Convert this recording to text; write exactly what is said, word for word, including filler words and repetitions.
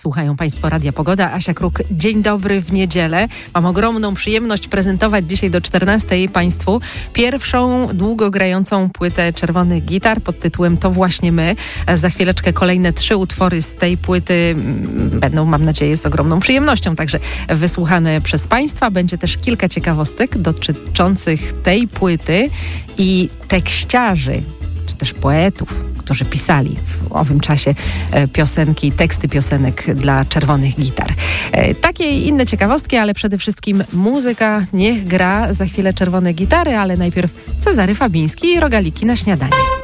Słuchają Państwo Radia Pogoda. Asia Kruk, dzień dobry w niedzielę. Mam ogromną przyjemność prezentować dzisiaj do czternastej Państwu pierwszą długo grającą płytę Czerwonych Gitar pod tytułem To właśnie my. Za chwileczkę kolejne trzy utwory z tej płyty będą, mam nadzieję, z ogromną przyjemnością także wysłuchane przez Państwa. Będzie też kilka ciekawostek dotyczących tej płyty i tekściarzy, czy też poetów, którzy pisali w owym czasie piosenki, teksty piosenek dla Czerwonych Gitar. Takie i inne ciekawostki, ale przede wszystkim muzyka. Niech gra za chwilę Czerwone Gitary, ale najpierw Cezary Fabiński i Rogaliki na śniadanie.